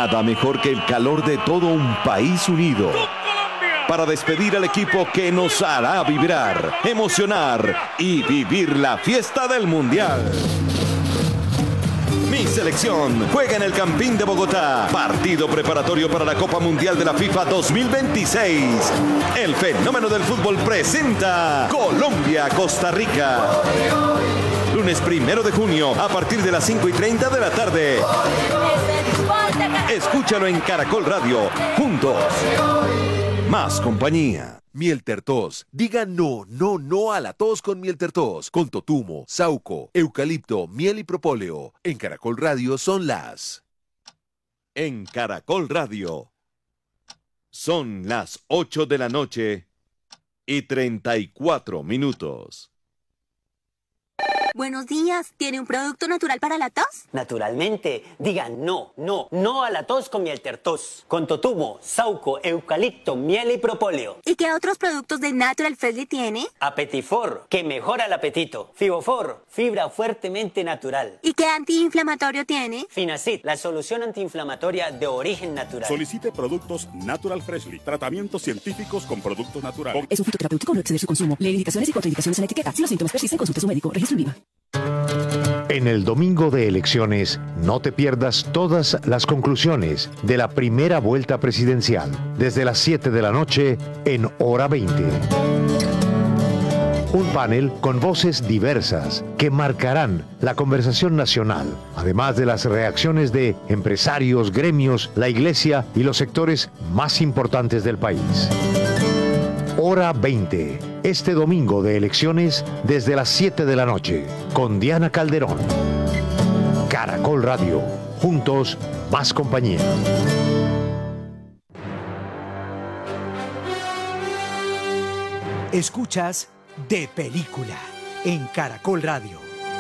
Nada mejor que el calor de todo un país unido para despedir al equipo que nos hará vibrar, emocionar y vivir la fiesta del Mundial. Mi selección juega en el Campín de Bogotá. Partido preparatorio para la Copa Mundial de la FIFA 2026. El fenómeno del fútbol presenta Colombia-Costa Rica. Lunes 1 de junio a partir de las 5:30 de la tarde. Escúchalo en Caracol Radio. Juntos. Más compañía. Miel Tertos. Diga no, no, no a la tos con Miel Tertos. Con totumo, sauco, eucalipto, miel y propóleo. En Caracol Radio son las... En Caracol Radio. Son las 8 de la noche y 34 minutos. Buenos días. ¿Tiene un producto natural para la tos? Naturalmente. Diga no, no, no a la tos con Miel Tertos. Con totumo, sauco, eucalipto, miel y propóleo. ¿Y qué otros productos de Natural Freshly tiene? Apetifor, que mejora el apetito. Fibofor, fibra fuertemente natural. ¿Y qué antiinflamatorio tiene? Finacid, la solución antiinflamatoria de origen natural. Solicite productos Natural Freshly. Tratamientos científicos con productos naturales. Es un fitoterapéutico, no exceder su consumo. Lee indicaciones y contraindicaciones en la etiqueta. Si los síntomas persisten, consulte a su médico. Registro INVIMA. En el domingo de elecciones, no te pierdas todas las conclusiones de la primera vuelta presidencial, desde las 7 de la noche en Hora 20. Un panel con voces diversas que marcarán la conversación nacional, además de las reacciones de empresarios, gremios, la iglesia y los sectores más importantes del país. Hora 20, este domingo de elecciones desde las 7 de la noche, con Diana Calderón. Caracol Radio, juntos, más compañía. Escuchas De Película en Caracol Radio.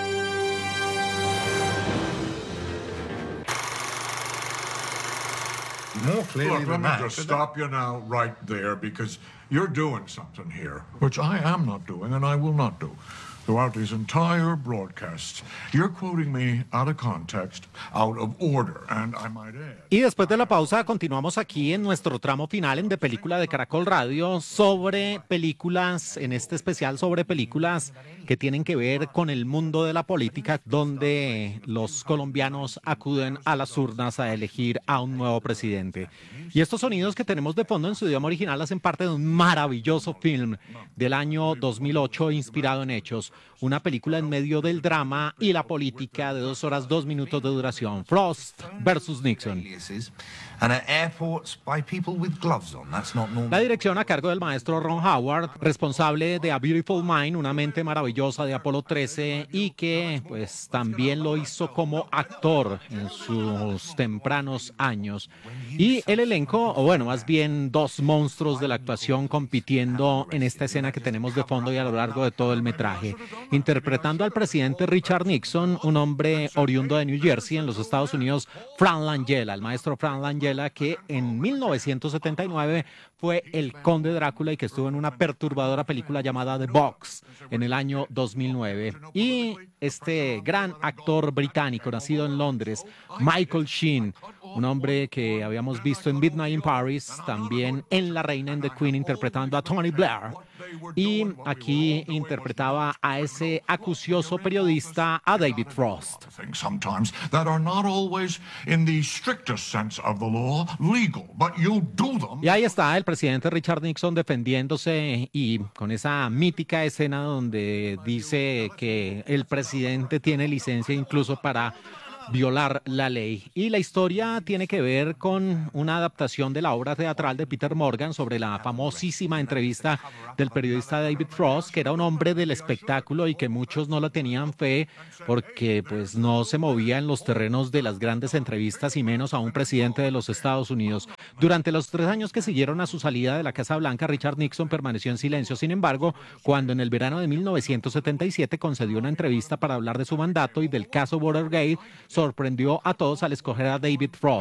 More clearly than that. Let me just stop you now right there because you're doing something here, which I am not doing and I will not do. Throughout these entire broadcasts, you're quoting me out of context, out of order, and I might add. Y después de la pausa continuamos aquí en nuestro tramo final en De Película de Caracol Radio sobre películas, en este especial sobre películas que tienen que ver con el mundo de la política, donde los colombianos acuden a las urnas a elegir a un nuevo presidente. Y estos sonidos que tenemos de fondo en su idioma original hacen parte de un maravilloso film del año 2008 inspirado en hechos. Una película en medio del drama y la política de 2 horas 2 minutos de duración. Frost versus Nixon. La dirección a cargo del maestro Ron Howard, responsable de A Beautiful Mind, una mente maravillosa de Apolo 13, y que pues también lo hizo como actor en sus tempranos años. Y el elenco, o bueno, más bien dos monstruos de la actuación compitiendo en esta escena que tenemos de fondo y a lo largo de todo el metraje. Interpretando al presidente Richard Nixon, un hombre oriundo de New Jersey en los Estados Unidos, Frank Langella, el maestro Frank Langella, que en 1979 fue el Conde Drácula y que estuvo en una perturbadora película llamada The Box en el año 2009. Y este gran actor británico nacido en Londres, Michael Sheen, un hombre que habíamos visto en Midnight in Paris, también en La Reina and the Queen interpretando a Tony Blair, y aquí interpretaba a ese acucioso periodista, a David Frost. Y ahí está el presidente Richard Nixon defendiéndose y con esa mítica escena donde dice que el presidente tiene licencia incluso para violar la ley. Y la historia tiene que ver con una adaptación de la obra teatral de Peter Morgan sobre la famosísima entrevista del periodista David Frost, que era un hombre del espectáculo y que muchos no le tenían fe porque pues no se movía en los terrenos de las grandes entrevistas y menos a un presidente de los Estados Unidos. Durante los 3 años que siguieron a su salida de la Casa Blanca, Richard Nixon permaneció en silencio. Sin embargo, cuando en el verano de 1977 concedió una entrevista para hablar de su mandato y del caso Watergate, sorprendió a todos al escoger a David Frost,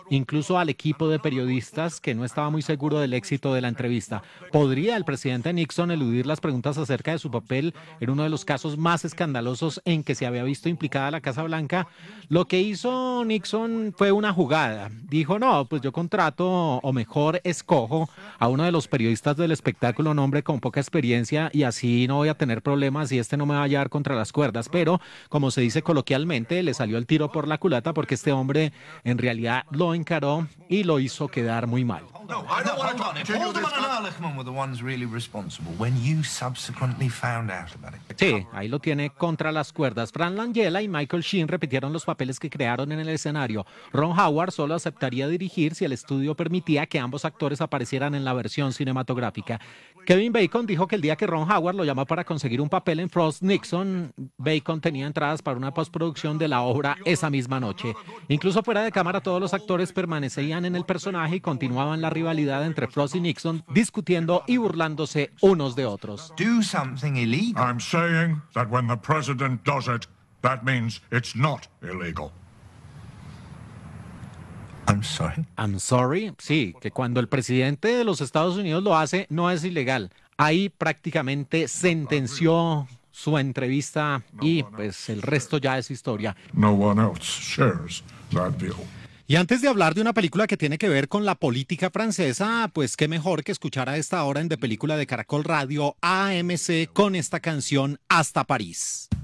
incluso al equipo de periodistas que no estaba muy seguro del éxito de la entrevista. ¿Podría el presidente Nixon eludir las preguntas acerca de su papel en uno de los casos más escandalosos en que se había visto implicada la Casa Blanca? Lo que hizo Nixon fue una jugada. Dijo, no, pues yo contrato, o mejor escojo a uno de los periodistas del espectáculo, un hombre con poca experiencia, y así no voy a tener problemas y este no me va a llevar contra las cuerdas. Pero, como se dice coloquialmente, le salió el tiro por la culata porque este hombre en realidad lo encaró y lo hizo quedar muy mal. No, I don't want to continue this. Haldeman and Ehrlichman were the ones really responsible when you subsequently found out about it. Sí, ahí lo tiene contra las cuerdas. Fran Langella y Michael Sheen repitieron los papeles que crearon en el escenario. Ron Howard solo aceptaría dirigir si el estudio permitía que ambos actores aparecieran en la versión cinematográfica. Kevin Bacon dijo que el día que Ron Howard lo llamó para conseguir un papel en Frost Nixon, Bacon tenía entradas para una postproducción de la obra esa misma noche. Incluso fuera de cámara, todos los actores permanecían en el personaje y continuaban la rivalidad entre Frost y Nixon, discutiendo y burlándose unos de otros. Do something illegal. I'm saying that when the president does it, that means it's not illegal. I'm sorry. I'm sorry. Sí, que cuando el presidente de los Estados Unidos lo hace, no es ilegal. Ahí prácticamente sentenció su entrevista y pues el resto ya es historia. No one else shares that view. Y antes de hablar de una película que tiene que ver con la política francesa, pues qué mejor que escuchar a esta hora en De Película de Caracol Radio AMC con esta canción Hasta París.